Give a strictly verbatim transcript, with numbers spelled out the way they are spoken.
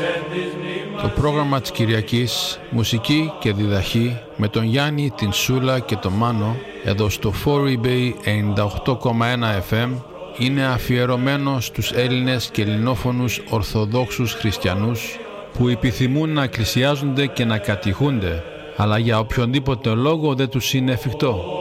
Το πρόγραμμα της Κυριακής, μουσική και διδαχή με τον Γιάννη, την Σούλα και τον Μάνο εδώ στο φορ ι μπέι ενενήντα οκτώ κόμμα ένα εφ εμ είναι αφιερωμένο στους Έλληνες και ελληνόφωνους Ορθοδόξους Χριστιανούς που επιθυμούν να εκκλησιάζονται και να κατηχούνται, αλλά για οποιονδήποτε λόγο δεν τους είναι εφικτό.